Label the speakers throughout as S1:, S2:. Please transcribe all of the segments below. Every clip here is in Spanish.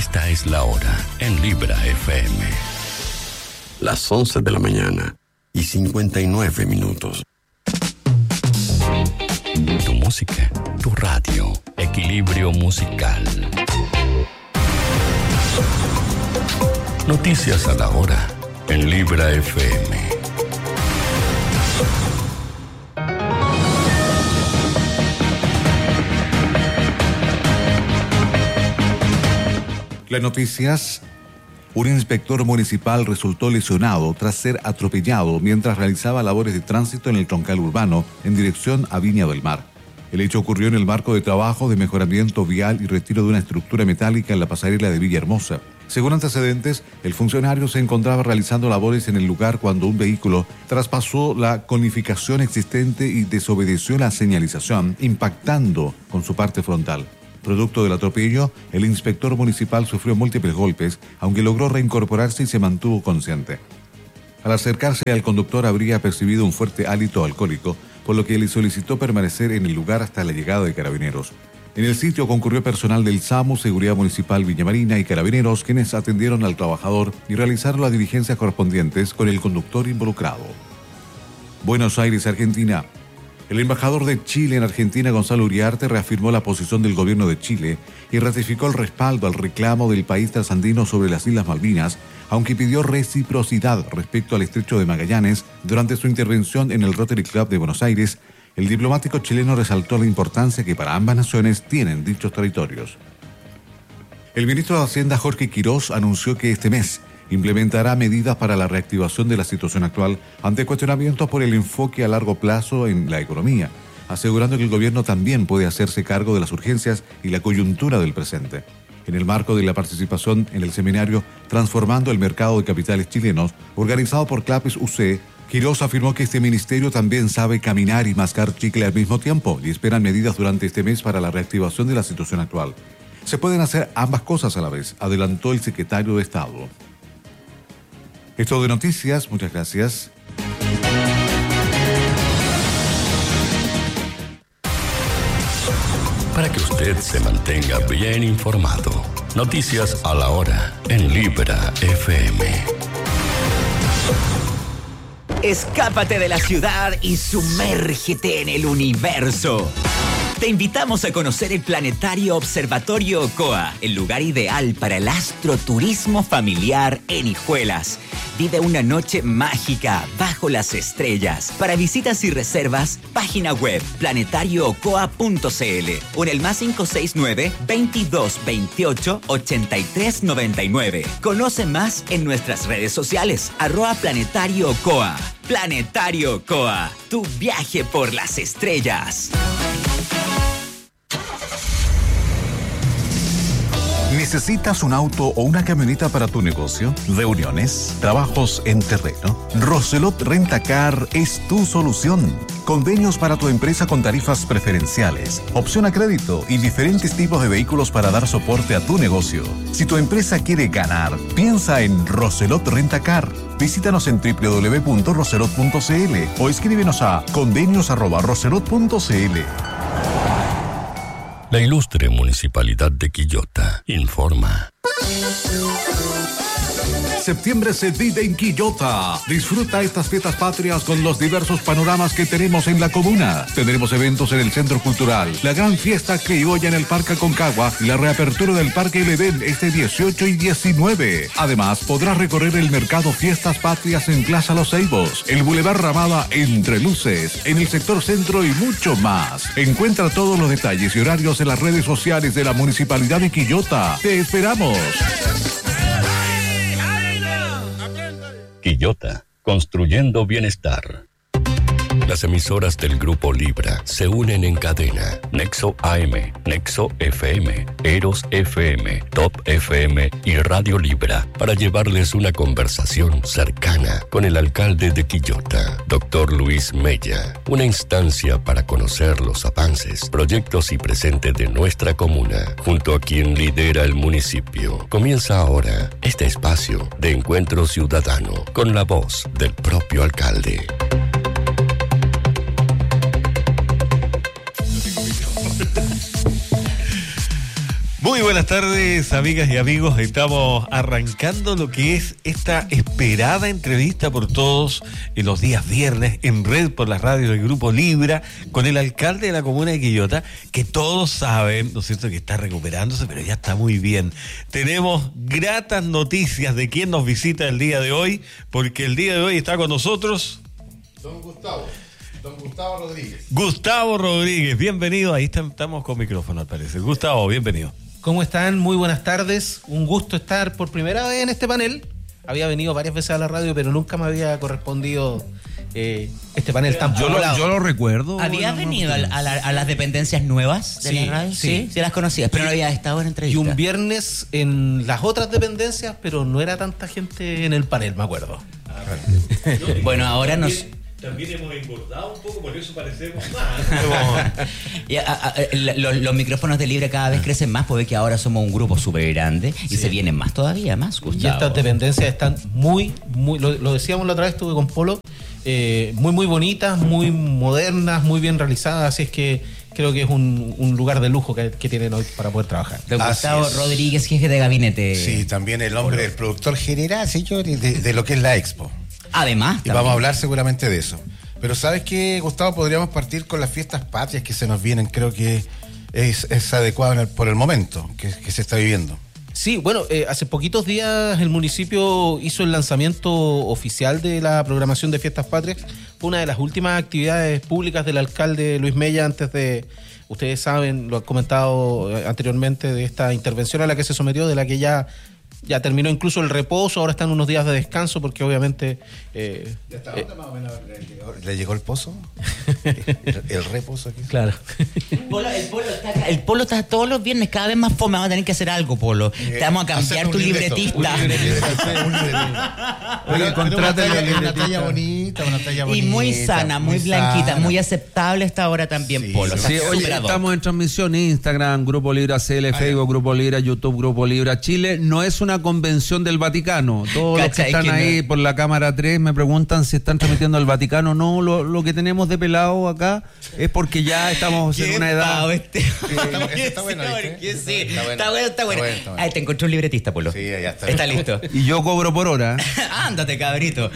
S1: Esta es la hora en Libra FM.
S2: Las 11 de la mañana y 59 minutos.
S1: Tu música, tu radio, equilibrio musical. Noticias a la hora en Libra FM.
S3: Las noticias. Un inspector municipal resultó lesionado tras ser atropellado mientras realizaba labores de tránsito en el troncal urbano en dirección a Viña del Mar. El hecho ocurrió en el marco de trabajo de mejoramiento vial y retiro de una estructura metálica en la pasarela de Villahermosa. Según antecedentes, el funcionario se encontraba realizando labores en el lugar cuando un vehículo traspasó la conificación existente y desobedeció la señalización, impactando con su parte frontal. Producto del atropello, el inspector municipal sufrió múltiples golpes, aunque logró reincorporarse y se mantuvo consciente. Al acercarse al conductor habría percibido un fuerte hálito alcohólico, por lo que le solicitó permanecer en el lugar hasta la llegada de carabineros. En el sitio concurrió personal del SAMU, Seguridad Municipal Viña Marina y carabineros, quienes atendieron al trabajador y realizaron las diligencias correspondientes con el conductor involucrado. Buenos Aires, Argentina. El embajador de Chile en Argentina, Gonzalo Uriarte, reafirmó la posición del gobierno de Chile y ratificó el respaldo al reclamo del país trasandino sobre las Islas Malvinas, aunque pidió reciprocidad respecto al estrecho de Magallanes. Durante su intervención en el Rotary Club de Buenos Aires, el diplomático chileno resaltó la importancia que para ambas naciones tienen dichos territorios. El ministro de Hacienda, Jorge Quirós, anunció que este mes implementará medidas para la reactivación de la situación actual ante cuestionamientos por el enfoque a largo plazo en la economía, asegurando que el gobierno también puede hacerse cargo de las urgencias y la coyuntura del presente. En el marco de la participación en el seminario Transformando el Mercado de Capitales Chilenos, organizado por CLAPES UC, Quirós afirmó que este ministerio también sabe caminar y mascar chicle al mismo tiempo y esperan medidas durante este mes para la reactivación de la situación actual. Se pueden hacer ambas cosas a la vez, adelantó el secretario de Estado. Esto de noticias, muchas gracias.
S1: Para que usted se mantenga bien informado, noticias a la hora en Libra FM.
S4: Escápate de la ciudad y sumérgete en el universo. Te invitamos a conocer el Planetario Observatorio Ocoa, el lugar ideal para el astroturismo familiar en Hijuelas. Vive una noche mágica bajo las estrellas. Para visitas y reservas, página web planetarioocoa.cl o en el +569 2228 8399. Conoce más en nuestras redes sociales, @Planetario Ocoa. Planetario Ocoa, tu viaje por las estrellas.
S3: ¿Necesitas un auto o una camioneta para tu negocio? ¿Reuniones? ¿Trabajos en terreno? Roselot Rentacar es tu solución. Convenios para tu empresa con tarifas preferenciales, opción a crédito y diferentes tipos de vehículos para dar soporte a tu negocio. Si tu empresa quiere ganar, piensa en Roselot Rentacar. Visítanos en www.roselot.cl o escríbenos a convenios@roselot.cl.
S1: La ilustre Municipalidad de Quillota informa.
S3: Septiembre se vive en Quillota. Disfruta estas fiestas patrias con los diversos panoramas que tenemos en la comuna. Tendremos eventos en el Centro Cultural, la gran fiesta criolla en el Parque Aconcagua y la reapertura del Parque El Edén este 18 y 19. Además, podrás recorrer el mercado Fiestas Patrias en Plaza Los Ceibos, el Boulevard Ramada Entre Luces, en el sector centro y mucho más. Encuentra todos los detalles y horarios en las redes sociales de la Municipalidad de Quillota. ¡Te esperamos!
S1: Quillota, construyendo bienestar. Las emisoras del Grupo Libra se unen en cadena. Nexo AM, Nexo FM, Eros FM, Top FM y Radio Libra para llevarles una conversación cercana con el alcalde de Quillota, Dr. Luis Mella. Una instancia para conocer los avances, proyectos y presente de nuestra comuna, junto a quien lidera el municipio. Comienza ahora este espacio de encuentro ciudadano con la voz del propio alcalde.
S5: Muy buenas tardes, amigas y amigos. Estamos arrancando lo que es esta esperada entrevista por todos en los días viernes en red por las radios del Grupo Libra con el alcalde de la comuna de Quillota, que todos saben, ¿no es cierto?, que está recuperándose, pero ya está muy bien. Tenemos gratas noticias de quién nos visita el día de hoy, porque el día de hoy está con nosotros
S6: Don Gustavo Rodríguez.
S5: Gustavo Rodríguez, bienvenido. Ahí estamos con micrófono, al parecer. Gustavo, bienvenido.
S7: ¿Cómo están? Muy buenas tardes. Un gusto estar por primera vez en este panel. Había venido varias veces a la radio, pero nunca me había correspondido este panel tan poblado.
S8: Yo lo recuerdo.
S4: ¿Habías venido a las dependencias nuevas de la radio? Sí, las conocías, pero no había estado en entrevista.
S7: Y un viernes en las otras dependencias, pero no era tanta gente en el panel, me acuerdo.
S4: Bueno, ahora nos...
S5: También hemos engordado un poco, por eso parecemos más.
S4: Los micrófonos de Libre cada vez crecen más, porque ahora somos un grupo súper grande y se vienen más todavía, más, Gustavo.
S7: Y estas dependencias están muy, lo decíamos la otra vez, estuve con Polo, muy bonitas, muy modernas, muy bien realizadas, así es que creo que es un lugar de lujo que tienen hoy para poder trabajar.
S4: Don Gustavo Rodríguez, jefe de gabinete.
S6: Sí, también el hombre del productor general, señores, de lo que es la Expo.
S4: Además,
S6: y vamos a hablar seguramente de eso. Pero ¿sabes qué, Gustavo? Podríamos partir con las fiestas patrias que se nos vienen. Creo que es adecuado por el momento que se está viviendo.
S7: Sí, bueno, hace poquitos días el municipio hizo el lanzamiento oficial de la programación de fiestas patrias. Fue una de las últimas actividades públicas del alcalde Luis Mella antes de... Ustedes saben, lo han comentado anteriormente, de esta intervención a la que se sometió, de la que ya terminó incluso el reposo. Ahora están unos días de descanso porque obviamente...
S6: ¿Hasta dónde más o menos le llegó el pozo? ¿El reposo aquí?
S7: Claro.
S4: El Polo está todos los viernes, cada vez más fome. Vamos a tener que hacer algo, Polo. Te vamos a cambiar tu libretista.
S8: Oye, contrátale
S6: una talla bonita.
S4: Y muy sana, muy blanquita, muy aceptable esta hora también, sí, Polo.
S8: Sí, oye, estamos en transmisión Instagram, Grupo Libra CL, Facebook, Grupo Libra, YouTube, Grupo Libra Chile. No es una convención del Vaticano. Todos los que están ahí por la cámara 3 me preguntan si están transmitiendo al Vaticano. No, lo que tenemos de pelado acá es porque ya estamos en una edad...
S6: Está bueno.
S4: Está bueno. Ahí te encontré un libretista, Polo.
S6: Sí, ya está.
S4: Está listo.
S8: Y yo cobro por hora.
S4: Ándate, cabrito.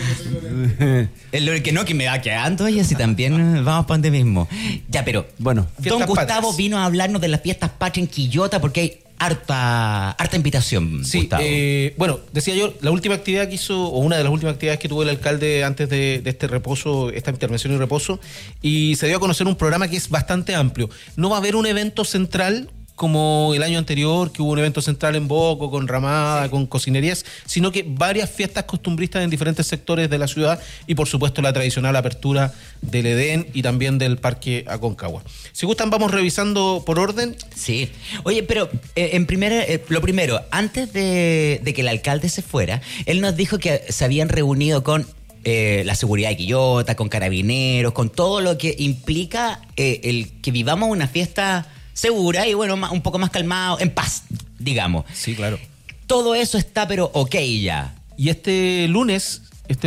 S4: Que me va quedando, oye, si también vamos para donde mismo. Ya, pero
S7: bueno,
S4: don Gustavo vino a hablarnos de las fiestas patrias en Quillota porque hay harta invitación,
S7: sí,
S4: Gustavo.
S7: Bueno, decía yo, la última actividad que hizo, o una de las últimas actividades que tuvo el alcalde antes de este reposo, esta intervención y reposo, y se dio a conocer un programa que es bastante amplio. No va a haber un evento central como el año anterior, que hubo un evento central en Boco, con ramada, con cocinerías, sino que varias fiestas costumbristas en diferentes sectores de la ciudad y por supuesto la tradicional apertura del Edén y también del Parque Aconcagua. Si gustan, vamos revisando por orden.
S4: Sí. Oye, pero lo primero, antes de que el alcalde se fuera, él nos dijo que se habían reunido con la seguridad de Quillota, con carabineros, con todo lo que implica el que vivamos una fiesta segura y bueno, un poco más calmado, en paz, digamos.
S7: Sí, claro.
S4: Todo eso está, pero ok ya.
S7: Y este lunes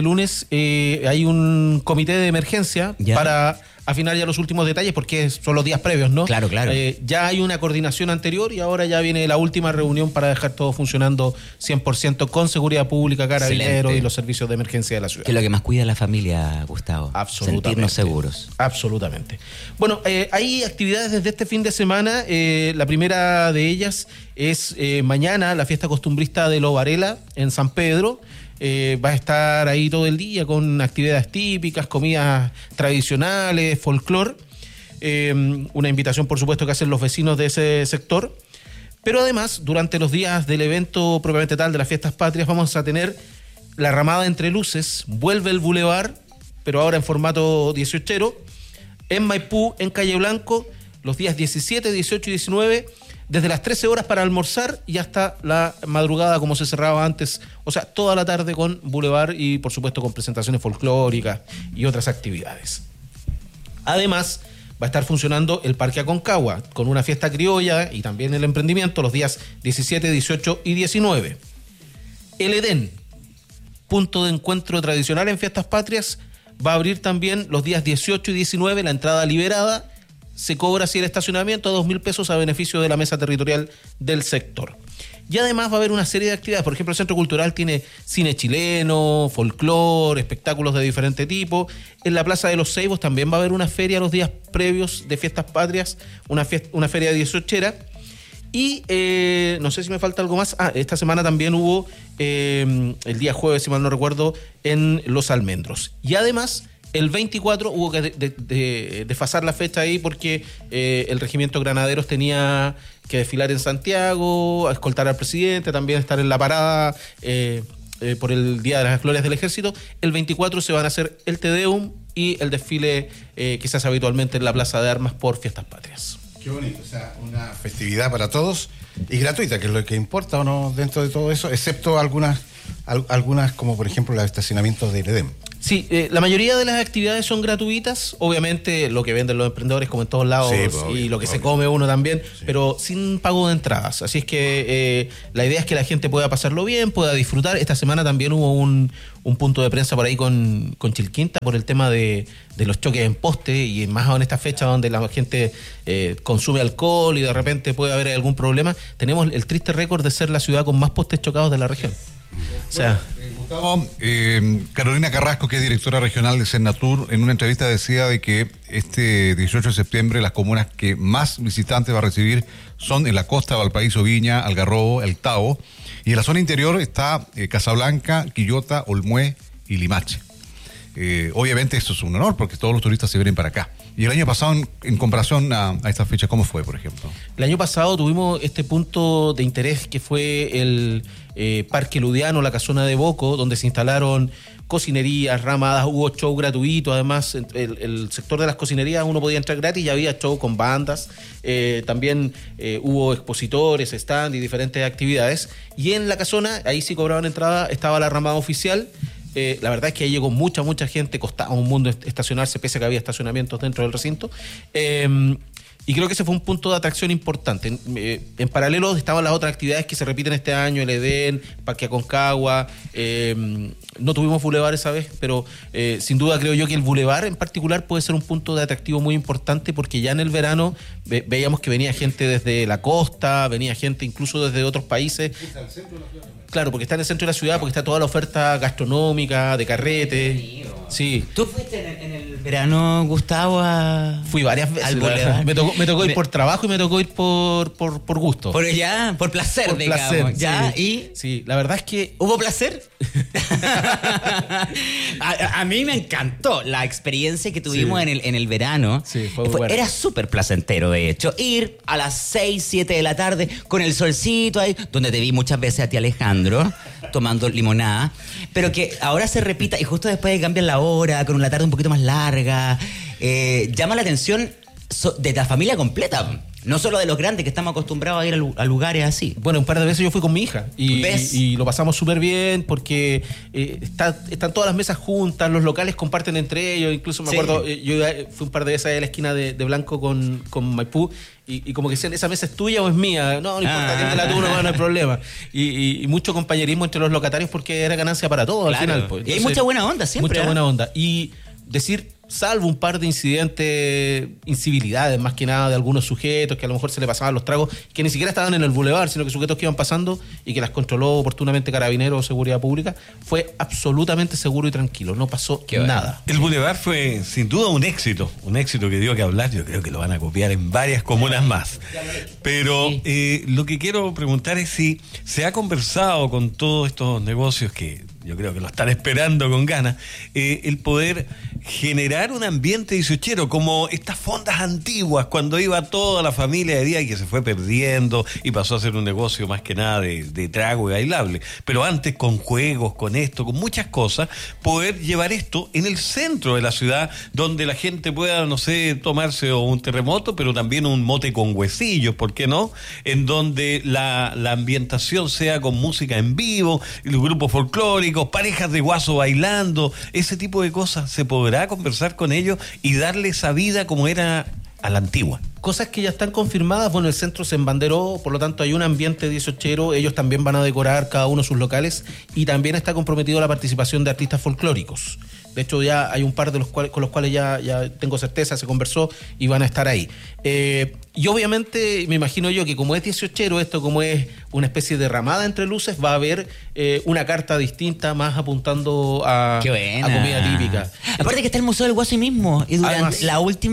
S7: hay un comité de emergencia para afinar ya los últimos detalles, porque son los días previos, ¿no?
S4: Claro.
S7: Ya hay una coordinación anterior y ahora ya viene la última reunión para dejar todo funcionando 100% con seguridad pública, carabineros y los servicios de emergencia de la ciudad.
S4: Que es lo que más cuida a la familia, Gustavo.
S7: Absolutamente.
S4: Sentirnos seguros.
S7: Absolutamente. Bueno, hay actividades desde este fin de semana. La primera de ellas es mañana, la fiesta costumbrista de Lo Varela en San Pedro. Va a estar ahí todo el día con actividades típicas, comidas tradicionales, folclore. Una invitación, por supuesto, que hacen los vecinos de ese sector. Pero además, durante los días del evento propiamente tal de las fiestas patrias, vamos a tener la ramada Entre Luces, vuelve el Boulevard, pero ahora en formato 18ero, en Maipú, en Calle Blanco, los días 17, 18 y 19, desde las 13 horas para almorzar y hasta la madrugada como se cerraba antes, o sea, toda la tarde con Boulevard y por supuesto con presentaciones folclóricas y otras actividades. Además, va a estar funcionando el Parque Aconcagua con una fiesta criolla y también el emprendimiento los días 17, 18 y 19. El Edén, punto de encuentro tradicional en fiestas patrias, va a abrir también los días 18 y 19, la entrada liberada, se cobra así el estacionamiento a 2.000 pesos a beneficio de la mesa territorial del sector. Y además va a haber una serie de actividades. Por ejemplo, el Centro Cultural tiene cine chileno, folclore, espectáculos de diferente tipo. En la Plaza de los Ceibos también va a haber una feria los días previos de Fiestas Patrias, una feria de 18era. Y no sé si me falta algo más. Esta semana también hubo, el día jueves, si mal no recuerdo, en Los Almendros. Y además, el 24 hubo que desfasar la fecha ahí porque el Regimiento Granaderos tenía que desfilar en Santiago, a escoltar al presidente, también estar en la parada por el Día de las Glorias del Ejército. El 24 se van a hacer el Te Deum y el desfile que se hace habitualmente en la Plaza de Armas por Fiestas Patrias.
S6: Qué bonito, o sea, una festividad para todos y gratuita, que es lo que importa o no dentro de todo eso, excepto algunas como por ejemplo los estacionamientos del EDEM.
S7: Sí, la mayoría de las actividades son gratuitas, obviamente lo que venden los emprendedores como en todos lados, sí, pues, obvio, y lo que se come uno también, sí, pero sin pago de entradas. Así es que la idea es que la gente pueda pasarlo bien, pueda disfrutar. Esta semana también hubo un punto de prensa por ahí con Chilquinta por el tema de los choques en poste, y más en esta fecha donde la gente consume alcohol y de repente puede haber algún problema. Tenemos el triste récord de ser la ciudad con más postes chocados de la región. O sea,
S3: Gustavo, Carolina Carrasco, que es directora regional de Senatur, en una entrevista decía de que este 18 de septiembre las comunas que más visitantes va a recibir son en la costa, Valparaíso, Viña, Algarrobo, El Tao, y en la zona interior está Casablanca, Quillota, Olmué y Limache. Obviamente esto es un honor porque todos los turistas se vienen para acá. Y el año pasado, en comparación a esta fecha, ¿cómo fue, por ejemplo?
S7: El año pasado tuvimos este punto de interés que fue el Parque Ludiano, la Casona de Boco, donde se instalaron cocinerías, ramadas, hubo show gratuito. Además, el sector de las cocinerías uno podía entrar gratis y había show con bandas. También hubo expositores, stand y diferentes actividades. Y en la casona, ahí sí cobraban entrada, estaba la ramada oficial. La verdad es que ahí llegó mucha gente, costaba un mundo estacionarse, pese a que había estacionamientos dentro del recinto. Y creo que ese fue un punto de atracción importante. En paralelo estaban las otras actividades que se repiten este año, el Edén, Parque Aconcagua. No tuvimos bulevar esa vez, pero sin duda creo yo que el bulevar en particular puede ser un punto de atractivo muy importante, porque ya en el verano veíamos que venía gente desde la costa, venía gente incluso desde otros países. Claro, porque está en el centro de la ciudad, porque está toda la oferta gastronómica, de carrete. Sí.
S4: ¿Tú fuiste en el verano, Gustavo,
S7: Fui varias veces.
S4: Al bulevar?
S7: Me tocó ir por trabajo y me tocó ir por gusto.
S4: Por placer,
S7: por
S4: digamos.
S7: Placer,
S4: ¿Ya?
S7: Sí. Sí, la verdad es que...
S4: ¿Hubo placer? a mí me encantó la experiencia que tuvimos en el verano.
S7: Sí, fue bueno.
S4: Era súper placentero, de hecho. Ir a las 6, 7 de la tarde con el solcito ahí, donde te vi muchas veces a ti, Alejandro, tomando limonada, pero que ahora se repita y justo después de cambiar la hora, con una tarde un poquito más larga, llama la atención de la familia completa. No solo de los grandes, que estamos acostumbrados a ir a lugares así.
S7: Bueno, un par de veces yo fui con mi hija y lo pasamos súper bien porque están todas las mesas juntas, los locales comparten entre ellos. Incluso me acuerdo, yo fui un par de veces a la esquina de Blanco con Maipú y como que decían, ¿esa mesa es tuya o es mía? No importa, atiéndela tú, no hay problema. Y mucho compañerismo entre los locatarios porque era ganancia para todos, claro, al final. Pues.
S4: Entonces, y hay mucha buena onda siempre.
S7: Mucha buena onda. Y decir, salvo un par de incidentes, incivilidades más que nada de algunos sujetos que a lo mejor se le pasaban los tragos, que ni siquiera estaban en el bulevar, sino que sujetos que iban pasando y que las controló oportunamente Carabineros o Seguridad Pública, fue absolutamente seguro y tranquilo, no pasó nada.
S5: El bulevar fue sin duda un éxito que dio que hablar. Yo creo que lo van a copiar en varias comunas más. Pero lo que quiero preguntar es si se ha conversado con todos estos negocios que yo creo que lo están esperando con ganas, el poder generar un ambiente dieciochero, como estas fondas antiguas, cuando iba toda la familia de día y que se fue perdiendo y pasó a ser un negocio más que nada de trago y bailable. Pero antes, con juegos, con esto, con muchas cosas, poder llevar esto en el centro de la ciudad, donde la gente pueda, no sé, tomarse un terremoto, pero también un mote con huesillos, ¿por qué no? En donde la ambientación sea con música en vivo, los grupos folclóricos, parejas de guaso bailando, ese tipo de cosas. ¿Se podrá conversar con ellos y darle esa vida como era a la antigua?
S7: Cosas que ya están confirmadas. Bueno, el centro se embanderó, por lo tanto hay un ambiente dieciochero. Ellos también van a decorar cada uno sus locales y también está comprometido la participación de artistas folclóricos. De hecho, ya hay un par de con los cuales ya tengo certeza, se conversó y van a estar ahí. Y obviamente me imagino yo que como es 18ero, esto como es una especie de ramada entre luces, va a haber una carta distinta más apuntando a comida típica.
S4: Aparte que está el Museo del Guaso ahí mismo. Y durante además,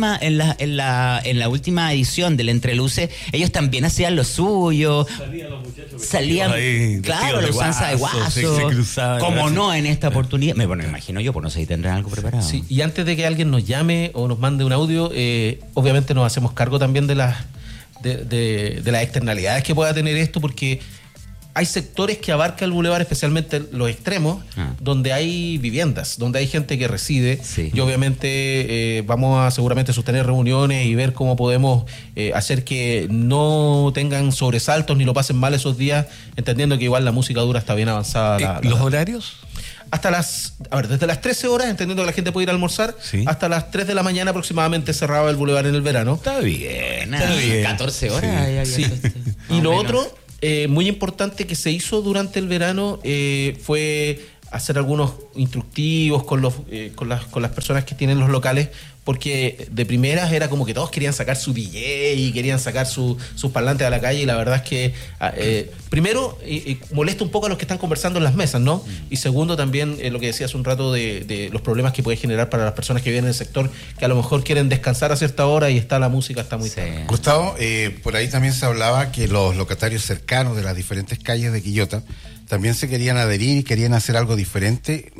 S4: en la última edición del Entre Luces, ellos también hacían lo suyo. Salían claro, la usanza de Guaso. Se cruzaban, como no en esta oportunidad. Bueno, me imagino yo, por no sé si tendrán algo preparado.
S7: Sí, y antes de que alguien nos llame o nos mande un audio, obviamente nos hacemos cargo también de las externalidades que pueda tener esto, porque hay sectores que abarca el bulevar, especialmente los extremos, donde hay viviendas, donde hay gente que reside. Sí. Y obviamente vamos a seguramente sostener reuniones y ver cómo podemos hacer que no tengan sobresaltos ni lo pasen mal esos días, entendiendo que igual la música dura está bien avanzada.
S5: ¿Los horarios?
S7: Desde las 13 horas, entendiendo que la gente puede ir a almorzar, hasta las 3 de la mañana aproximadamente cerraba el bulevar en el verano.
S4: Está bien. 14 horas.
S7: Sí. Y lo otro, muy importante que se hizo durante el verano, fue hacer algunos instructivos con las personas que tienen los locales, porque de primeras era como que todos querían sacar su DJ y querían sacar sus parlantes a la calle, y la verdad es que primero molesta un poco a los que están conversando en las mesas, ¿no? Y segundo también lo que decía hace un rato de los problemas que puede generar para las personas que viven en el sector, que a lo mejor quieren descansar a cierta hora y la música está muy tarde.
S6: Gustavo, por ahí también se hablaba que los locatarios cercanos de las diferentes calles de Quillota también se querían adherir y querían hacer algo diferente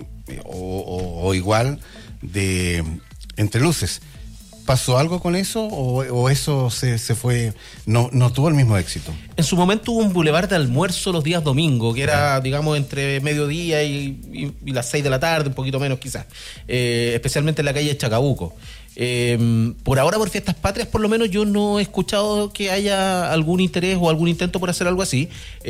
S6: o igual de Entre Luces. ¿Pasó algo con eso o eso se fue, no tuvo el mismo éxito?
S7: En su momento hubo un bulevar de almuerzo los días domingo, que era, digamos, entre mediodía y las 6 de la tarde, un poquito menos quizás, especialmente en la calle de Chacabuco. Por ahora, por Fiestas Patrias, por lo menos yo no he escuchado que haya algún interés o algún intento por hacer algo así,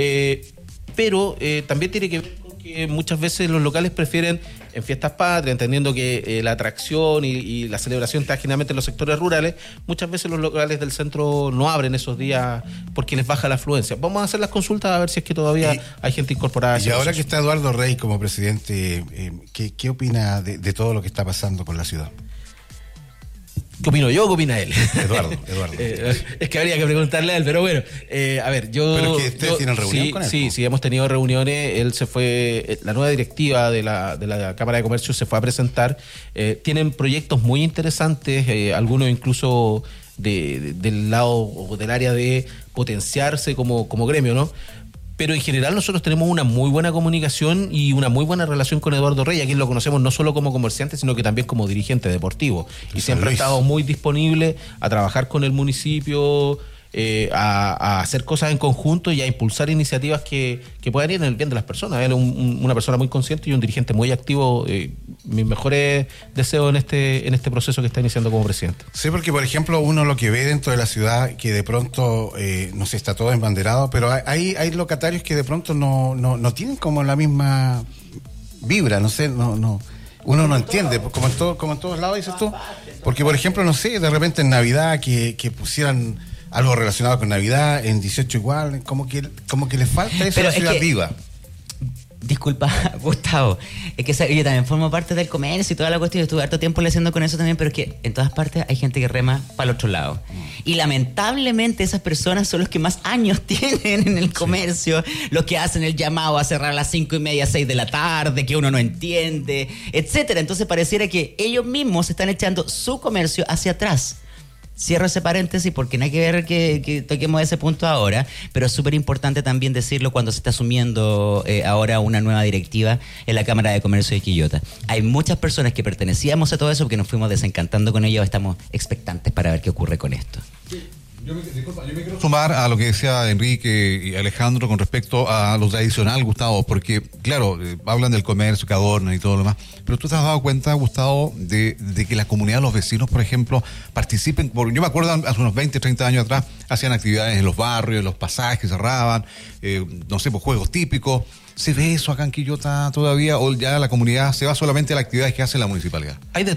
S7: pero también tiene que ver con que muchas veces los locales prefieren en Fiestas Patrias, entendiendo que la atracción y la celebración está generalmente en los sectores rurales. Muchas veces los locales del centro no abren esos días porque les baja la afluencia. Vamos a hacer las consultas a ver si es que todavía hay gente incorporada.
S6: Y ahora que está Eduardo Rey como presidente, ¿qué opina de todo lo que está pasando por la ciudad?
S7: ¿Qué opino yo o qué opina él?
S6: Eduardo.
S7: Es que habría que preguntarle a él, pero bueno, a ver, yo...
S6: ¿Pero es que ustedes tienen reunión con él?
S7: Sí, hemos tenido reuniones. Él se fue, la nueva directiva de la Cámara de Comercio se fue a presentar. Tienen proyectos muy interesantes, algunos incluso del lado o del área de potenciarse como gremio, ¿no? Pero en general nosotros tenemos una muy buena comunicación y una muy buena relación con Eduardo Rey, a quien lo conocemos no solo como comerciante, sino que también como dirigente deportivo. Y siempre ha estado muy disponible a trabajar con el municipio, a hacer cosas en conjunto y a impulsar iniciativas que puedan ir en el bien de las personas. Él es una persona muy consciente y un dirigente muy activo. Mis mejores deseos en este proceso que está iniciando como presidente.
S6: Sí, porque por ejemplo uno lo que ve dentro de la ciudad, que de pronto no sé, está todo embanderado, pero hay locatarios que de pronto no tienen como la misma vibra, no sé, no uno no entiende, como en todos lados, dices tú. Porque por ejemplo, no sé, de repente en Navidad que pusieran algo relacionado con Navidad, en 18 igual, como que les falta eso a la ciudad viva.
S4: Disculpa, Gustavo, es que yo también formo parte del comercio y toda la cuestión, estuve harto tiempo leyendo con eso también, pero es que en todas partes hay gente que rema para el otro lado. Y lamentablemente esas personas son los que más años tienen en el comercio, los que hacen el llamado a cerrar a las 5:30, 6 de la tarde, que uno no entiende, etcétera. Entonces pareciera que ellos mismos están echando su comercio hacia atrás. Cierro ese paréntesis porque no hay que ver que toquemos ese punto ahora, pero es súper importante también decirlo cuando se está asumiendo ahora una nueva directiva en la Cámara de Comercio de Quillota. Hay muchas personas que pertenecíamos a todo eso porque nos fuimos desencantando con ello, estamos expectantes para ver qué ocurre con esto.
S3: Yo me quiero sumar a lo que decía Enrique y Alejandro con respecto a lo tradicional, Gustavo, porque, claro, hablan del comercio, que adornan y todo lo demás, pero tú te has dado cuenta, Gustavo, de que la comunidad, los vecinos, por ejemplo, participen. Yo me acuerdo hace unos 20, 30 años atrás, hacían actividades en los barrios, los pasajes que cerraban, no sé, pues juegos típicos. ¿Se ve eso acá en Quillota todavía o ya la comunidad se va solamente a las actividades que hace la municipalidad?
S7: Hay de todo.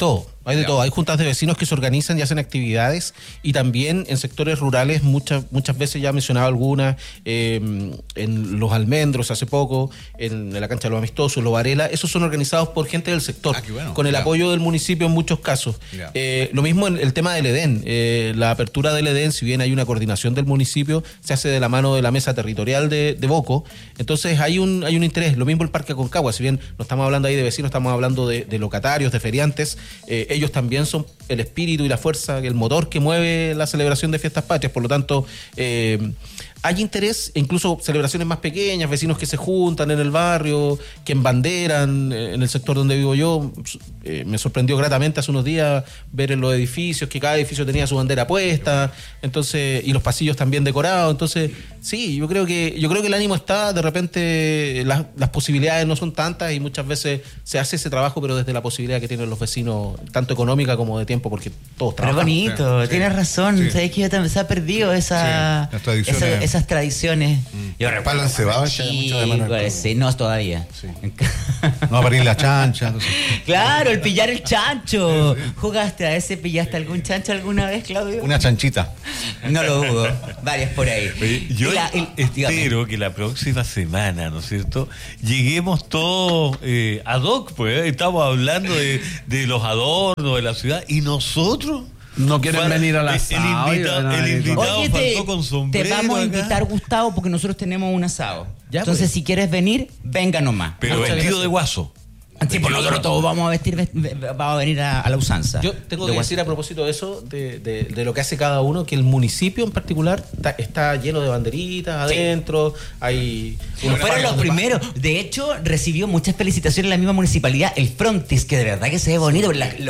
S7: Hay de todo, hay juntas de vecinos que se organizan y hacen actividades, y también en sectores rurales, muchas veces ya he mencionado algunas, en Los Almendros hace poco, en la cancha de los Amistosos, Los Varela, esos son organizados por gente del sector, con el apoyo del municipio en muchos casos. Lo mismo en el tema del Edén, la apertura del Edén, si bien hay una coordinación del municipio, se hace de la mano de la mesa territorial de Boco, entonces hay un interés. Lo mismo el Parque Aconcagua, si bien no estamos hablando ahí de vecinos, estamos hablando de locatarios, de feriantes, ellos también son el espíritu y la fuerza, el motor que mueve la celebración de fiestas patrias. Por lo tanto, hay interés, incluso celebraciones más pequeñas, vecinos que se juntan en el barrio, que embanderan en el sector donde vivo yo. Me sorprendió gratamente hace unos días ver en los edificios que cada edificio tenía su bandera puesta, entonces, y los pasillos también decorados. Entonces, sí, yo creo que el ánimo está. De repente las posibilidades no son tantas y muchas veces se hace ese trabajo, pero desde la posibilidad que tienen los vecinos, tanto económica como de tiempo, porque todos trabajan.
S9: Pero bonito, tienes razón. Sí. Sabes que se ha perdido esas tradiciones.
S6: Yo recuerdo en Cebado,
S9: no todavía.
S3: Sí. No, para ir la chancha. Entonces.
S9: Claro, el pillar el chancho. ¿Jugaste a ese? ¿Pillaste algún chancho alguna vez, Claudio?
S6: Una chanchita.
S9: No lo dudo. Varias por ahí.
S5: Yo espero que la próxima semana, ¿no es cierto?, lleguemos todos ad hoc, pues. Estamos hablando de los adornos de la ciudad, y nosotros
S8: no quieren venir a la asado.
S5: El invitado
S9: Oye,
S5: faltó con sombrero.
S9: Te vamos a
S5: acá.
S9: invitar, Gustavo, porque nosotros tenemos un asado.
S7: Ya,
S9: entonces,
S7: pues,
S9: si quieres venir, venga nomás.
S5: Pero vestido de guaso.
S9: Sí, por nosotros todos vamos a venir a la usanza.
S7: Yo tengo que decir a propósito de eso, de lo que hace cada uno, que el municipio en particular está lleno de banderitas adentro. Hay
S9: fueron los primeros. De hecho, recibió muchas felicitaciones en la misma municipalidad, el frontis, que de verdad que se ve bonito.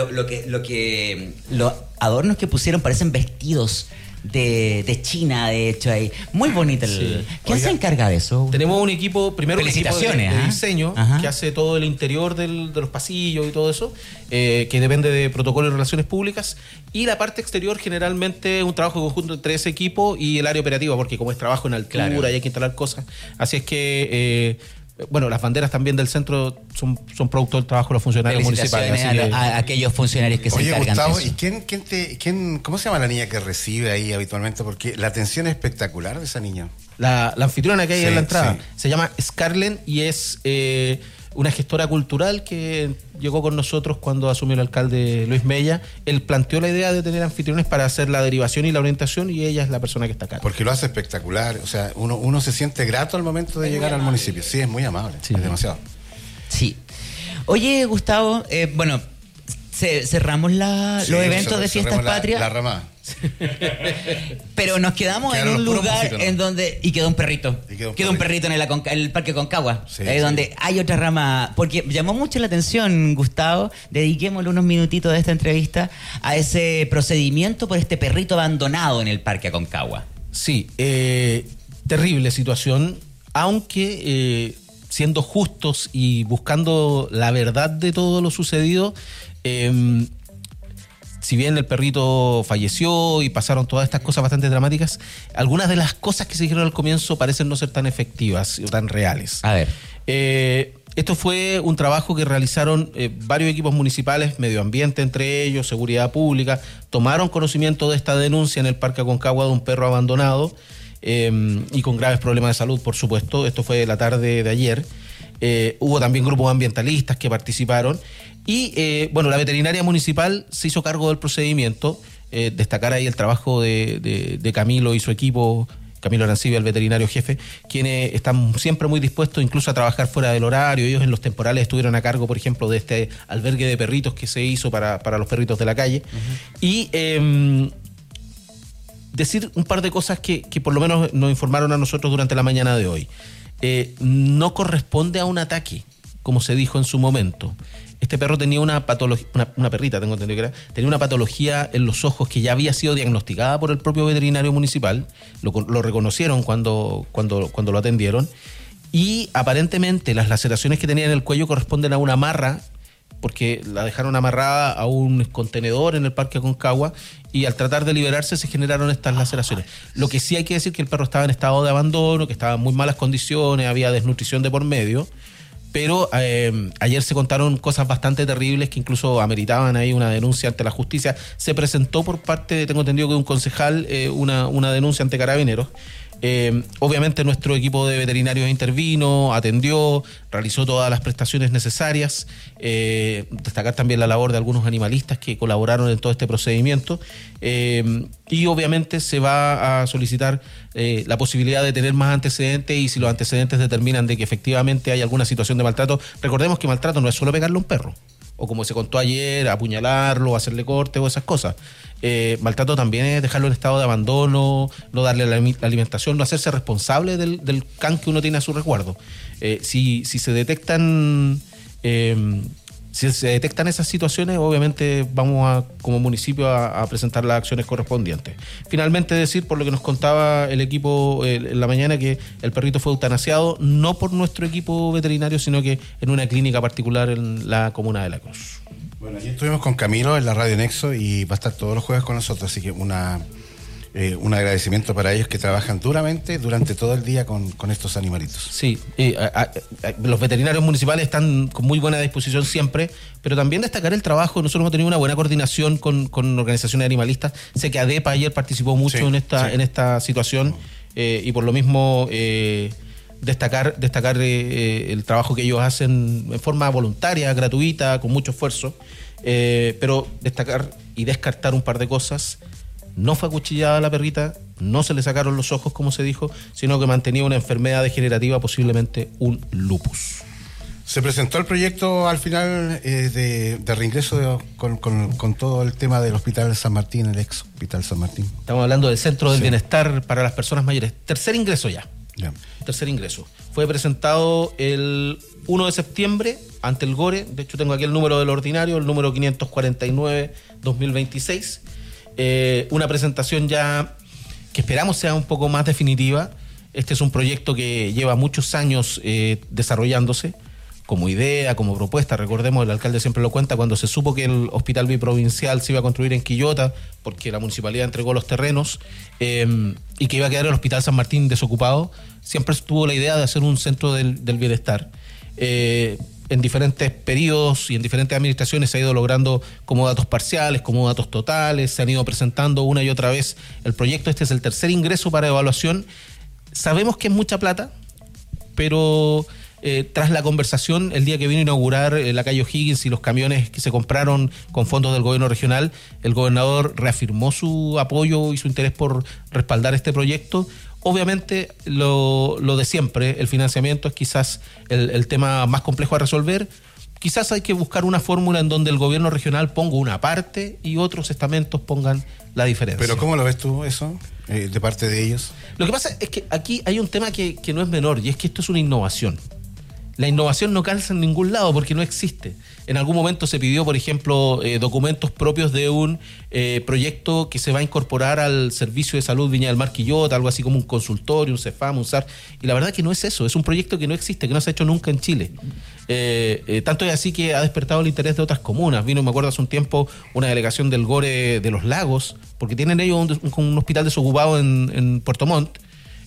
S9: Los adornos que pusieron parecen vestidos de China, de hecho, ahí. Muy bonito. ¿Quién se encarga de eso?
S7: Tenemos un equipo, primero un equipo de diseño, que hace todo el interior de los pasillos y todo eso, que depende de protocolo de relaciones públicas, y la parte exterior generalmente un trabajo conjunto entre ese equipo y el área operativa, porque como es trabajo en altura, y hay que instalar cosas, así es que las banderas también del centro son producto del trabajo de los funcionarios municipales.
S9: A aquellos funcionarios que se encargan
S6: Gustavo,
S9: de eso.
S6: ¿y cómo se llama la niña que recibe ahí habitualmente? Porque la atención es espectacular de esa niña.
S7: La anfitriona que hay en la entrada se llama Scarlett y es una gestora cultural que llegó con nosotros cuando asumió el alcalde Luis Mella. Él planteó la idea de tener anfitriones para hacer la derivación y la orientación, y ella es la persona que está acá.
S6: Porque lo hace espectacular, o sea, uno se siente grato al momento de llegar al municipio. Sí, es muy amable, es demasiado.
S9: Sí. Oye, Gustavo, cerramos los eventos de Fiestas Patrias.
S6: La ramada.
S9: Pero nos quedamos en un lugar en donde... Y quedó un perrito. Quedó un perrito en el Parque Aconcagua. Donde hay otra rama. Porque llamó mucho la atención, Gustavo. Dediquémosle unos minutitos de esta entrevista a ese procedimiento por este perrito abandonado en el Parque Aconcagua.
S7: Sí, terrible situación. Aunque, siendo justos y buscando la verdad de todo lo sucedido... si bien el perrito falleció y pasaron todas estas cosas bastante dramáticas, algunas de las cosas que se dijeron al comienzo parecen no ser tan efectivas o tan reales.
S9: A ver.
S7: Esto fue un trabajo que realizaron varios equipos municipales, medio ambiente entre ellos, seguridad pública, tomaron conocimiento de esta denuncia en el Parque Aconcagua de un perro abandonado y con graves problemas de salud, por supuesto. Esto fue la tarde de ayer. Hubo también grupos ambientalistas que participaron. Y, la veterinaria municipal se hizo cargo del procedimiento. Destacar ahí el trabajo de Camilo y su equipo, Camilo Arancibia, el veterinario jefe, quienes están siempre muy dispuestos incluso a trabajar fuera del horario. Ellos en los temporales estuvieron a cargo, por ejemplo, de este albergue de perritos que se hizo para los perritos de la calle. Y decir un par de cosas que por lo menos nos informaron a nosotros durante la mañana de hoy. No corresponde a un ataque, como se dijo en su momento. Este perro tenía una patología, una perrita, tengo entendido que era, tenía una patología en los ojos que ya había sido diagnosticada por el propio veterinario municipal. Lo reconocieron cuando lo atendieron. Y aparentemente las laceraciones que tenía en el cuello corresponden a una amarra, porque la dejaron amarrada a un contenedor en el Parque Aconcagua, y al tratar de liberarse se generaron estas laceraciones. Lo que sí hay que decir que el perro estaba en estado de abandono, que estaba en muy malas condiciones, había desnutrición de por medio, pero ayer se contaron cosas bastante terribles que incluso ameritaban ahí una denuncia ante la justicia. Se presentó por parte, tengo entendido que de un concejal, una denuncia ante Carabineros. Obviamente nuestro equipo de veterinarios intervino, atendió, realizó todas las prestaciones necesarias. Destacar también la labor de algunos animalistas que colaboraron en todo este procedimiento. Y obviamente se va a solicitar la posibilidad de tener más antecedentes, y si los antecedentes determinan de que efectivamente hay alguna situación de maltrato. Recordemos que maltrato no es solo pegarle a un perro, o como se contó ayer, apuñalarlo, hacerle corte o esas cosas. Maltrato también es dejarlo en estado de abandono, no darle la alimentación, no hacerse responsable del can que uno tiene a su resguardo. Si se detectan esas situaciones, obviamente vamos como municipio a presentar las acciones correspondientes. Finalmente decir, por lo que nos contaba el equipo en la mañana, que el perrito fue eutanasiado no por nuestro equipo veterinario, sino que en una clínica particular en la comuna de La Cruz.
S6: Bueno, aquí estuvimos con Camilo en la Radio Nexo y va a estar todos los jueves con nosotros, así que un agradecimiento para ellos que trabajan duramente durante todo el día con estos animalitos.
S7: Sí, los veterinarios municipales están con muy buena disposición siempre, pero también destacar el trabajo. Nosotros hemos tenido una buena coordinación con organizaciones animalistas. Sé que ADEPA ayer participó mucho en esta situación, y por lo mismo destacar el trabajo que ellos hacen en forma voluntaria, gratuita, con mucho esfuerzo, pero destacar y descartar un par de cosas. No fue acuchillada la perrita, no se le sacaron los ojos, como se dijo, sino que mantenía una enfermedad degenerativa, posiblemente un lupus.
S6: Se presentó el proyecto al final de reingreso con todo el tema del Hospital San Martín, el ex Hospital San Martín.
S7: Estamos hablando del Centro del Bienestar para las Personas Mayores. Tercer ingreso ya. Tercer ingreso. Fue presentado el 1 de septiembre ante el GORE. De hecho, tengo aquí el número del ordinario, el número 549-2026. Una presentación ya que esperamos sea un poco más definitiva. Este es un proyecto que lleva muchos años desarrollándose como idea, como propuesta. Recordemos, el alcalde siempre lo cuenta, cuando se supo que el hospital biprovincial se iba a construir en Quillota, porque la municipalidad entregó los terrenos, y que iba a quedar el Hospital San Martín desocupado, siempre estuvo la idea de hacer un centro del bienestar. En diferentes periodos y en diferentes administraciones se ha ido logrando como datos parciales, como datos totales, se han ido presentando una y otra vez el proyecto. Este es el tercer ingreso para evaluación. Sabemos que es mucha plata, pero tras la conversación, el día que vino a inaugurar la calle O'Higgins y los camiones que se compraron con fondos del gobierno regional, el gobernador reafirmó su apoyo y su interés por respaldar este proyecto. Obviamente, lo de siempre, el financiamiento es quizás el tema más complejo a resolver. Quizás hay que buscar una fórmula en donde el gobierno regional ponga una parte y otros estamentos pongan la diferencia.
S6: ¿Pero cómo lo ves tú eso, de parte de ellos?
S7: Lo que pasa es que aquí hay un tema que no es menor, y es que esto es una innovación. La innovación no calza en ningún lado porque no existe. En algún momento se pidió, por ejemplo, documentos propios de un proyecto que se va a incorporar al Servicio de Salud Viña del Mar Quillota, algo así como un consultorio, un CEFAM, un SAR, y la verdad que no es eso, es un proyecto que no existe, que no se ha hecho nunca en Chile. Tanto es así que ha despertado el interés de otras comunas. Vino, me acuerdo, hace un tiempo una delegación del GORE de Los Lagos, porque tienen ellos un hospital desocupado en Puerto Montt.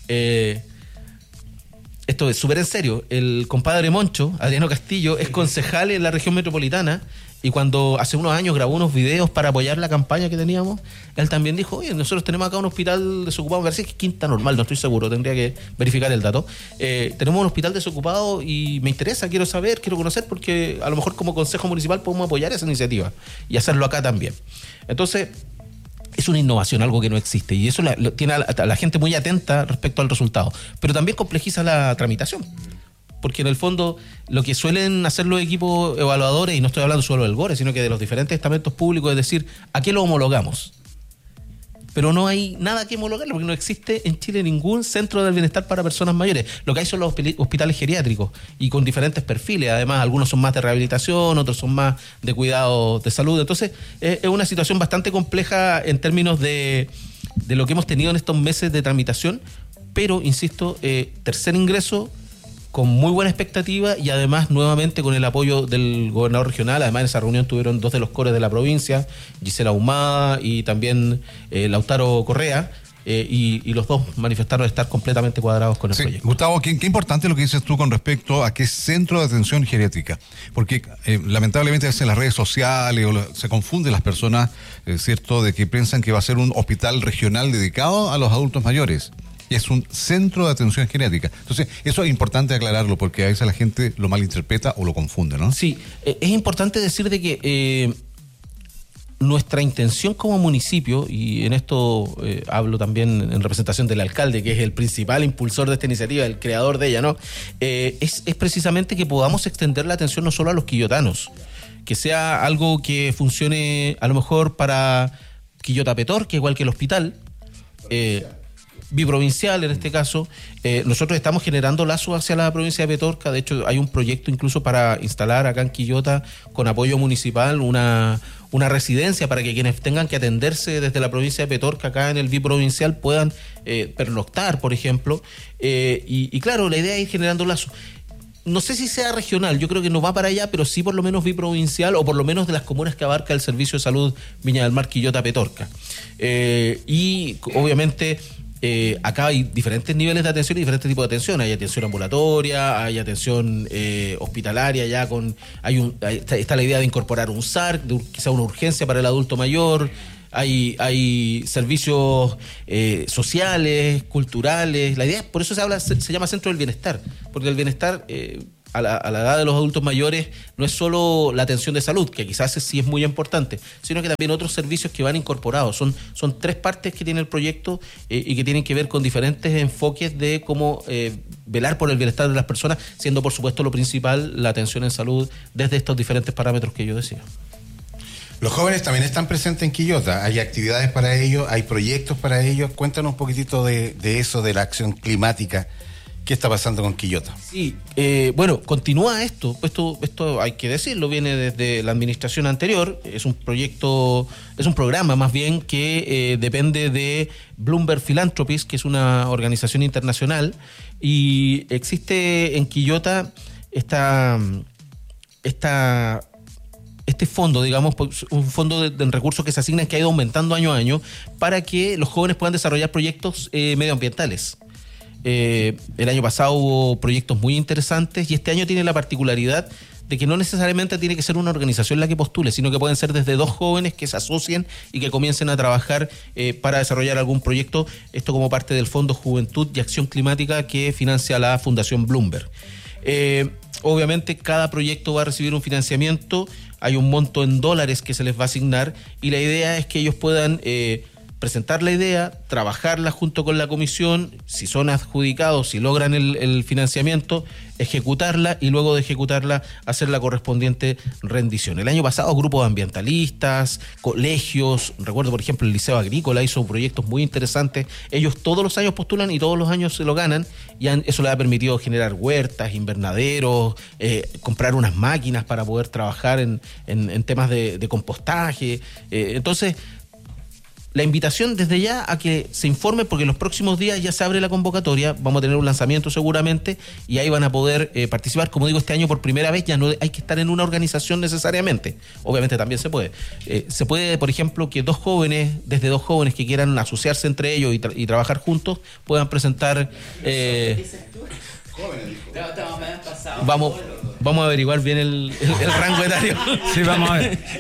S7: Esto es súper en serio. El compadre Moncho, Adriano Castillo, es concejal en la región metropolitana, y cuando hace unos años grabó unos videos para apoyar la campaña que teníamos, él también dijo: oye, nosotros tenemos acá un hospital desocupado, me parece que es Quinta Normal, no estoy seguro, tendría que verificar el dato. Tenemos un hospital desocupado y me interesa, quiero saber, quiero conocer, porque a lo mejor como consejo municipal podemos apoyar esa iniciativa y hacerlo acá también. Entonces, es una innovación, algo que no existe, y eso tiene a la gente muy atenta respecto al resultado. Pero también complejiza la tramitación, porque en el fondo lo que suelen hacer los equipos evaluadores, y no estoy hablando solo del GORE, sino que de los diferentes estamentos públicos, es decir, ¿a qué lo homologamos? Pero no hay nada que homologarlo, porque no existe en Chile ningún centro del bienestar para personas mayores. Lo que hay son los hospitales geriátricos, y con diferentes perfiles. Además, algunos son más de rehabilitación, otros son más de cuidado de salud. Entonces, es una situación bastante compleja en términos de lo que hemos tenido en estos meses de tramitación. Pero, insisto, tercer ingreso con muy buena expectativa, y además nuevamente con el apoyo del gobernador regional. Además, en esa reunión tuvieron dos de los cores de la provincia, Gisela Ahumada y también Lautaro Correa, y los dos manifestaron estar completamente cuadrados con el proyecto.
S3: Gustavo, qué importante lo que dices tú con respecto a qué es centro de atención geriátrica, porque lamentablemente a veces en las redes sociales se confunden las personas, ¿cierto?, de que piensan que va a ser un hospital regional dedicado a los adultos mayores. Y es un centro de atención geriátrica. Entonces, eso es importante aclararlo porque a veces la gente lo malinterpreta o lo confunde, ¿no?
S7: Sí, es importante decir de que nuestra intención como municipio, y en esto hablo también en representación del alcalde, que es el principal impulsor de esta iniciativa, el creador de ella, ¿no? Es precisamente que podamos extender la atención no solo a los quillotanos, que sea algo que funcione a lo mejor para Quillota Petorca, igual que el hospital, biprovincial en este caso. Nosotros estamos generando lazos hacia la provincia de Petorca. De hecho, hay un proyecto incluso para instalar acá en Quillota, con apoyo municipal, una residencia para que quienes tengan que atenderse desde la provincia de Petorca acá en el biprovincial puedan pernoctar, por ejemplo. Y claro, la idea es ir generando lazos. No sé si sea regional, yo creo que no va para allá, pero sí por lo menos biprovincial, o por lo menos de las comunas que abarca el Servicio de Salud Viña del Mar, Quillota, Petorca. Y obviamente acá hay diferentes niveles de atención y diferentes tipos de atención. Hay atención ambulatoria, hay atención hospitalaria, está la idea de incorporar un SARC, que sea una urgencia para el adulto mayor. Hay servicios sociales, culturales. La idea, por eso se llama Centro del Bienestar, porque el bienestar a la edad de los adultos mayores no es solo la atención de salud, que quizás sí es muy importante, sino que también otros servicios que van incorporados. Son 3 partes que tiene el proyecto y que tienen que ver con diferentes enfoques de cómo velar por el bienestar de las personas, siendo por supuesto lo principal la atención en salud desde estos diferentes parámetros que yo decía.
S6: Los jóvenes también están presentes en Quillota, hay actividades para ellos, hay proyectos para ellos. Cuéntanos un poquitito de eso, de la acción climática. ¿Qué está pasando con Quillota?
S7: Sí, bueno, continúa esto hay que decirlo, viene desde la administración anterior. Es un programa más bien que depende de Bloomberg Philanthropies, que es una organización internacional, y existe en Quillota este fondo, digamos, un fondo de recursos que se asignan, que ha ido aumentando año a año, para que los jóvenes puedan desarrollar proyectos medioambientales. El año pasado hubo proyectos muy interesantes y este año tiene la particularidad de que no necesariamente tiene que ser una organización la que postule, sino que pueden ser desde 2 jóvenes que se asocien y que comiencen a trabajar para desarrollar algún proyecto, esto como parte del Fondo Juventud y Acción Climática que financia la Fundación Bloomberg. Obviamente cada proyecto va a recibir un financiamiento, hay un monto en dólares que se les va a asignar y la idea es que ellos puedan presentar la idea, trabajarla junto con la comisión, si son adjudicados, si logran el financiamiento, ejecutarla y luego de ejecutarla hacer la correspondiente rendición. El año pasado grupos ambientalistas, colegios, recuerdo por ejemplo el Liceo Agrícola hizo proyectos muy interesantes. Ellos todos los años postulan y todos los años se lo ganan y eso les ha permitido generar huertas, invernaderos, comprar unas máquinas para poder trabajar en temas de compostaje. Entonces, la invitación desde ya a que se informe, porque en los próximos días ya se abre la convocatoria, vamos a tener un lanzamiento seguramente y ahí van a poder participar. Como digo, este año por primera vez ya no hay que estar en una organización necesariamente, obviamente también se puede. Se puede, por ejemplo, que desde dos jóvenes que quieran asociarse entre ellos y trabajar juntos, puedan presentar... Vamos a averiguar bien el rango etario.
S8: Sí, vamos a ver.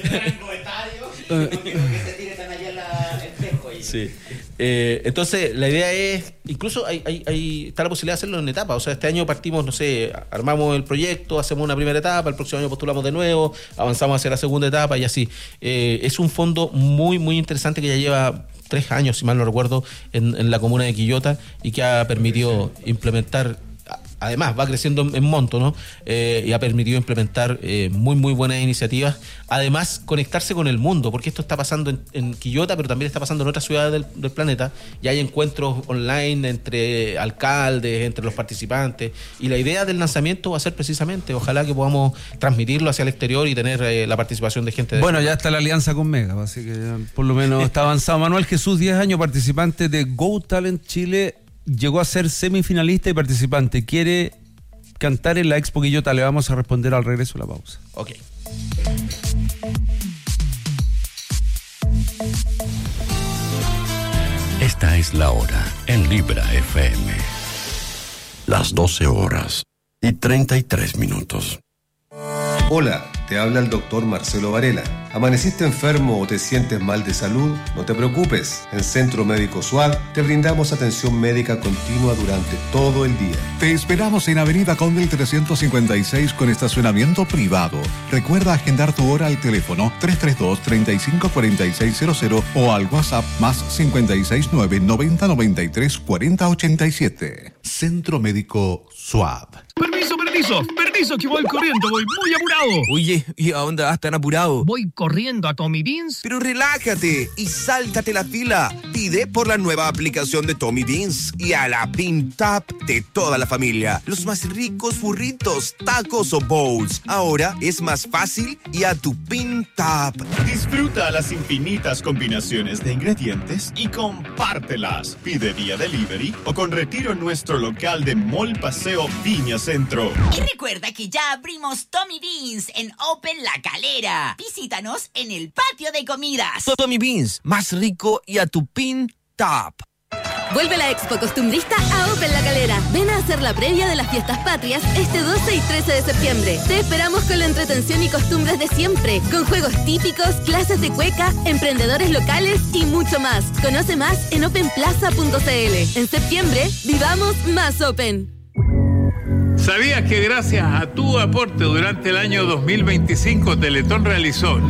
S7: Sí. Entonces la idea es, incluso está la posibilidad de hacerlo en etapas. O sea, este año partimos, no sé, armamos el proyecto, hacemos una primera etapa, el próximo año postulamos de nuevo, avanzamos hacia la segunda etapa y así. Es un fondo muy muy interesante que ya lleva 3 años, si mal no recuerdo, en la comuna de Quillota y que ha permitido implementar. Además, va creciendo en monto, ¿no? Y ha permitido implementar muy, muy buenas iniciativas. Además, conectarse con el mundo, porque esto está pasando en Quillota, pero también está pasando en otras ciudades del planeta. Y hay encuentros online entre alcaldes, entre los participantes. Y la idea del lanzamiento va a ser precisamente, ojalá que podamos transmitirlo hacia el exterior y tener la participación de gente.
S8: Bueno, ya está la alianza con Mega, así que ya por lo menos está avanzado. Manuel Jesús, 10 años, participante de Go Talent Chile. Llegó a ser semifinalista y participante. ¿Quiere cantar en la Expo Quillota? Le vamos a responder al regreso de la pausa.
S7: Ok.
S1: Esta es la hora en Libra FM.
S2: Las 12:33.
S10: Hola, te habla el doctor Marcelo Varela. ¿Amaneciste enfermo o te sientes mal de salud? No te preocupes. En Centro Médico SUAD te brindamos atención médica continua durante todo el día.
S3: Te esperamos en Avenida Condel 356 con estacionamiento privado. Recuerda agendar tu hora al teléfono 332-354600 o al WhatsApp más 569 90 93 40 87. Centro Médico SUAD.
S11: Permiso, que voy corriendo, voy muy apurado.
S12: Oye, ¿y a dónde vas tan apurado?
S11: Voy corriendo a Tommy Beans.
S12: Pero relájate y sáltate la fila. Pide por la nueva aplicación de Tommy Beans y a la Pin Tap de toda la familia. Los más ricos burritos, tacos o bowls. Ahora es más fácil y a tu Pin Tap.
S13: Disfruta las infinitas combinaciones de ingredientes y compártelas. Pide vía delivery o con retiro en nuestro local de Mall Paseo Viña Centro.
S14: Y recuerda que ya abrimos Tommy Beans en Open La Calera. Visítanos en el patio de comidas.
S12: Tommy Beans, más rico y a tu Pin Tap.
S15: Vuelve la Expo Costumbrista a Open La Calera. Ven a hacer la previa de las fiestas patrias este 12 y 13 de septiembre. Te esperamos con la entretención y costumbres de siempre, con juegos típicos, clases de cueca, emprendedores locales y mucho más. Conoce más en openplaza.cl. En septiembre, vivamos más Open.
S16: ¿Sabías que gracias a tu aporte durante el año 2025 Teletón realizó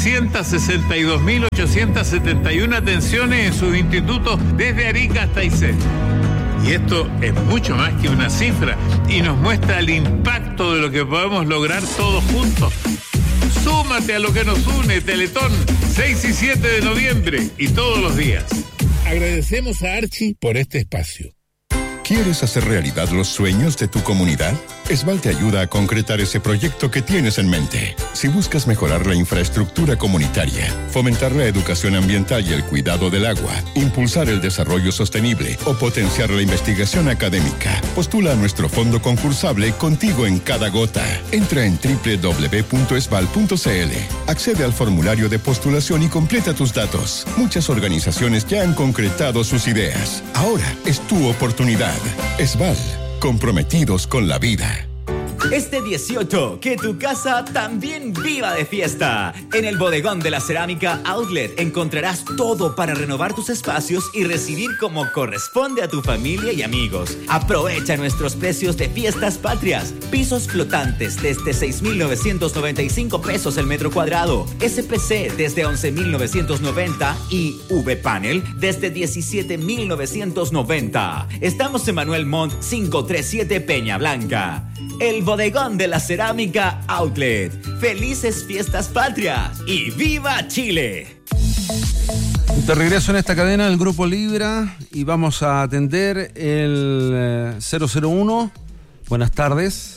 S16: 962.871 atenciones en sus institutos desde Arica hasta Aysén? Y esto es mucho más que una cifra y nos muestra el impacto de lo que podemos lograr todos juntos. Súmate a lo que nos une, Teletón, 6 y 7 de noviembre y todos los días. Agradecemos a Archie por este espacio.
S17: ¿Quieres hacer realidad los sueños de tu comunidad? Esval te ayuda a concretar ese proyecto que tienes en mente. Si buscas mejorar la infraestructura comunitaria, fomentar la educación ambiental y el cuidado del agua, impulsar el desarrollo sostenible o potenciar la investigación académica, postula a nuestro fondo concursable Contigo en Cada Gota. Entra en www.esval.cl, accede al formulario de postulación y completa tus datos. Muchas organizaciones ya han concretado sus ideas. Ahora es tu oportunidad. Esval, comprometidos con la vida.
S4: Este 18, que tu casa también viva de fiesta. En el Bodegón de la Cerámica Outlet encontrarás todo para renovar tus espacios y recibir como corresponde a tu familia y amigos. Aprovecha nuestros precios de fiestas patrias. Pisos flotantes desde 6.995 pesos el metro cuadrado. SPC desde 11.990 y V-Panel desde 17.990. Estamos en Manuel Montt 537 Peña Blanca. El Bodegón de la Cerámica Outlet. Felices fiestas patrias y ¡viva Chile!
S8: De regreso en esta cadena del Grupo Libra y vamos a atender el 001. Buenas tardes.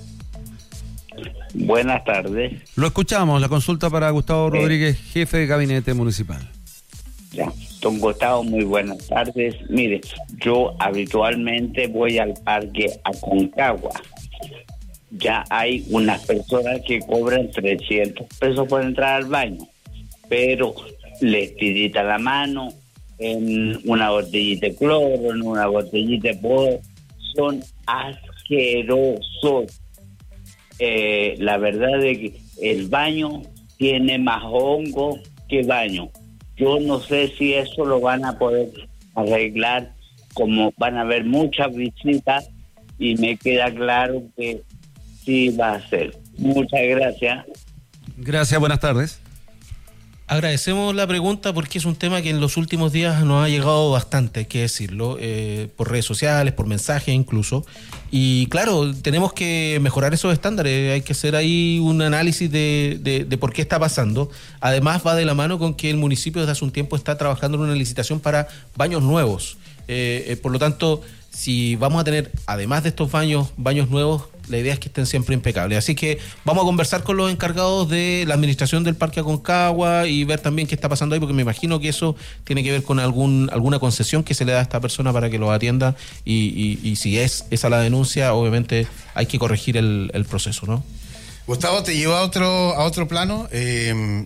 S18: Buenas tardes.
S8: Lo escuchamos, la consulta para Gustavo Rodríguez, jefe de gabinete municipal.
S18: Ya, don Gustavo, muy buenas tardes. Mire, yo habitualmente voy al parque Aconcagua. Ya hay unas personas que cobran 300 pesos por entrar al baño, pero les tirita la mano en una botellita de cloro, en una botellita de polvo. Son asquerosos. La verdad es que el baño tiene más hongo que baño. Yo no sé si eso lo van a poder arreglar, como van a haber muchas visitas y me queda claro que sí va a ser. Muchas gracias.
S8: Gracias, buenas tardes.
S7: Agradecemos la pregunta porque es un tema que en los últimos días nos ha llegado bastante, hay que decirlo, por redes sociales, por mensajes incluso. Y claro, tenemos que mejorar esos estándares, hay que hacer ahí un análisis de por qué está pasando. Además va de la mano con que el municipio desde hace un tiempo está trabajando en una licitación para baños nuevos. Por lo tanto, si vamos a tener, además de estos baños nuevos, la idea es que estén siempre impecables. Así que vamos a conversar con los encargados de la administración del Parque Aconcagua y ver también qué está pasando ahí, porque me imagino que eso tiene que ver con alguna concesión que se le da a esta persona para que lo atienda y si es esa la denuncia, obviamente hay que corregir el proceso, ¿no?
S6: Gustavo, te llevo a otro plano.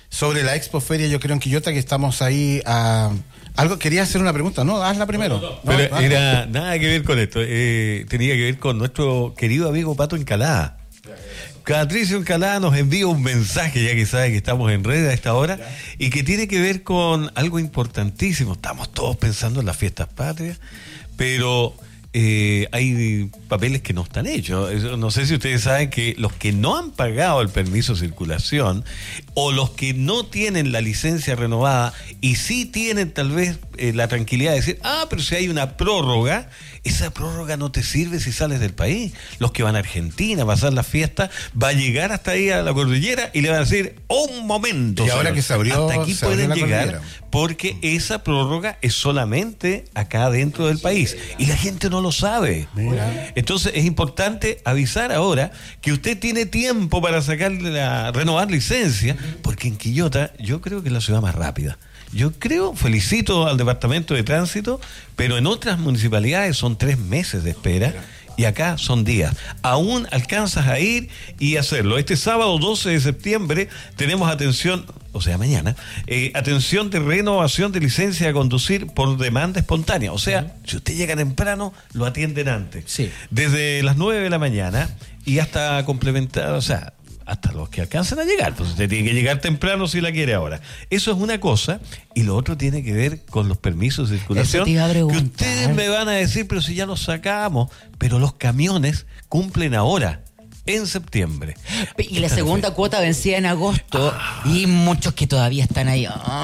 S6: Sobre la Expoferia, yo creo en Quillota, que estamos ahí a... Algo, quería hacer una pregunta, ¿no? Hazla primero. No,
S5: pero era nada que ver con esto. Tenía que ver con nuestro querido amigo Pato Encalada. Patricio Encalada nos envía un mensaje, ya que sabe que estamos en red a esta hora, y que tiene que ver con algo importantísimo. Estamos todos pensando en las fiestas patrias, pero hay papeles que no están hechos. No sé si ustedes saben que los que no han pagado el permiso de circulación o los que no tienen la licencia renovada y sí tienen tal vez la tranquilidad de decir, pero si hay una prórroga, esa prórroga no te sirve si sales del país. Los que van a Argentina a pasar la fiesta, va a llegar hasta ahí a la cordillera y le van a decir, un momento.
S6: Y ahora que se abrió,
S5: hasta aquí pueden llegar, porque esa prórroga es solamente acá dentro del país y la gente no lo sabe. Mira. Entonces es importante avisar ahora que usted tiene tiempo para renovar licencia, porque en Quillota yo creo que es la ciudad más rápida. Yo felicito al Departamento de Tránsito, pero en otras municipalidades son 3 meses de espera y acá son días. Aún alcanzas a ir y hacerlo. Este sábado 12 de septiembre tenemos mañana, atención de renovación de licencia de conducir por demanda espontánea. O sea, si usted llega temprano, lo atienden antes. Sí. Desde las 9 de la mañana y hasta complementar, hasta los que alcancen a llegar. Pues usted tiene que llegar temprano si la quiere ahora. Eso es una cosa, y lo otro tiene que ver con los permisos de circulación. Que ustedes me van a decir, pero si ya los sacamos, pero los camiones cumplen ahora, en septiembre.
S9: Y la segunda cuota vencía en agosto, y muchos que todavía están ahí.